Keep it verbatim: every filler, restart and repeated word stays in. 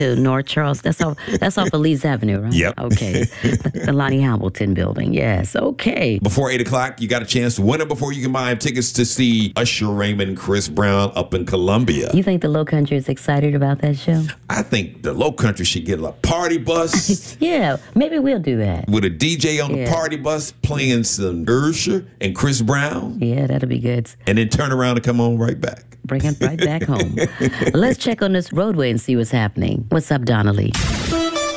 to North Charles. That's off. That's off of Leeds Avenue, right? Yep. Okay. The, the Lonnie Hamilton building. Yes. Okay. Before eight o'clock, you got a chance to win it before you can buy tickets to see Usher Raymond, Chris Brown up in Columbia. You think the Low Country is excited about that show? I think the Low Country should get a party bus. Yeah, maybe we'll do that. With a D J on Yeah. the party bus playing some Usher and Chris Brown. Yeah, that'll be good. And then turn around and come on right back. Bring it right back home. Let's check on this roadway and see what's happening. What's up, Donnelly?